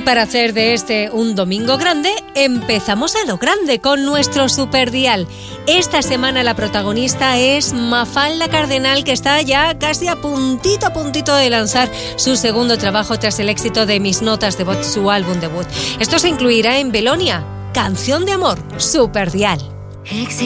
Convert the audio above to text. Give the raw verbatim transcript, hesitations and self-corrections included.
Y para hacer de este un domingo grande, empezamos a lo grande con nuestro superdial. Esta semana la protagonista es Mafalda Cardenal, que está ya casi a puntito, a puntito de lanzar su segundo trabajo tras el éxito de Mis Notas de Voz, su álbum debut. Esto se incluirá en Belonia, Canción de Amor, superdial.